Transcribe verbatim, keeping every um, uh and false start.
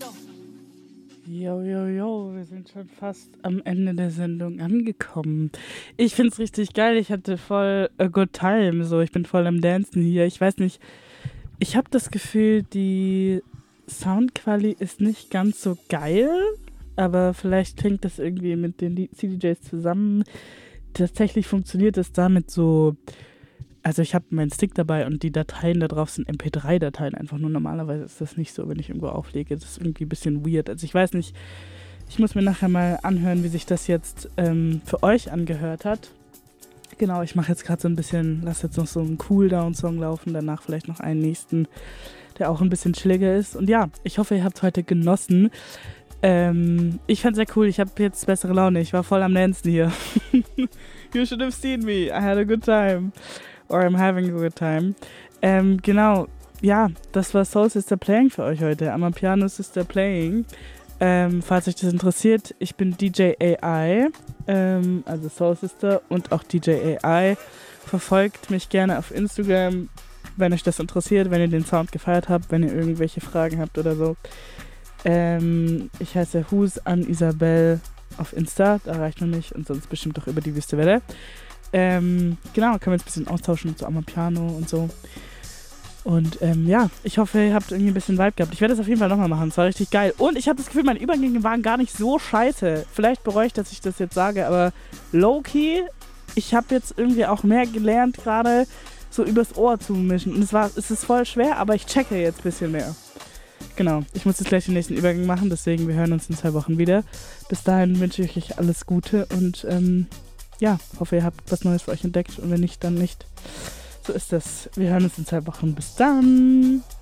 Jo, jo, jo, wir sind schon fast am Ende der Sendung angekommen. Ich find's richtig geil. Ich hatte voll a good time. So, ich bin voll am Dancen hier. Ich weiß nicht, ich habe das Gefühl, die Soundquali ist nicht ganz so geil, aber vielleicht klingt das irgendwie mit den C D Js zusammen. Tatsächlich funktioniert es damit so. Also ich habe meinen Stick dabei und die Dateien da drauf sind M P drei Dateien einfach nur. Normalerweise ist das nicht so, wenn ich irgendwo auflege. Das ist irgendwie ein bisschen weird. Also ich weiß nicht, ich muss mir nachher mal anhören, wie sich das jetzt ähm, für euch angehört hat. Genau, ich mache jetzt gerade so ein bisschen, lasse jetzt noch so einen Cooldown-Song laufen, danach vielleicht noch einen nächsten, der auch ein bisschen chilliger ist. Und ja, ich hoffe, ihr habt heute genossen. Ähm, ich fand's sehr cool, ich habe jetzt bessere Laune. Ich war voll am Dancen hier. You should have seen me. I had a good time. Or I'm having a good time. Ähm, genau, ja, das war Soul Sister Playing für euch heute. Amapiano Sister Playing. Ähm, falls euch das interessiert, ich bin D J A I, ähm, also Soul Sister und auch D J A I. Verfolgt mich gerne auf Instagram, wenn euch das interessiert, wenn ihr den Sound gefeiert habt, wenn ihr irgendwelche Fragen habt oder so. Ähm, ich heiße Hus an Isabel auf Insta, da reicht noch nicht und sonst bestimmt auch über die Wüste Welle. Ähm, genau, können wir uns ein bisschen austauschen zu Amapiano und so. Und ähm, ja, ich hoffe, ihr habt irgendwie ein bisschen Vibe gehabt. Ich werde das auf jeden Fall nochmal machen, es war richtig geil. Und ich habe das Gefühl, meine Übergänge waren gar nicht so scheiße. Vielleicht bereue ich, dass ich das jetzt sage, aber low-key, ich habe jetzt irgendwie auch mehr gelernt, gerade so übers Ohr zu mischen. Und es, war, es ist voll schwer, aber ich checke jetzt ein bisschen mehr. Genau, ich muss jetzt gleich den nächsten Übergang machen, deswegen wir hören uns in zwei Wochen wieder. Bis dahin wünsche ich euch alles Gute und ähm, ja, hoffe, ihr habt was Neues für euch entdeckt und wenn nicht, dann nicht. So ist das. Wir hören uns in zwei Wochen. Bis dann!